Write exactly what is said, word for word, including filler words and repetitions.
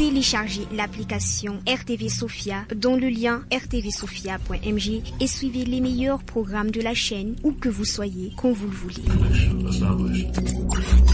téléchargez l'application R T V Sofia dans le lien r t v sofia point m j et suivez les meilleurs programmes de la chaîne où que vous soyez, quand vous le voulez.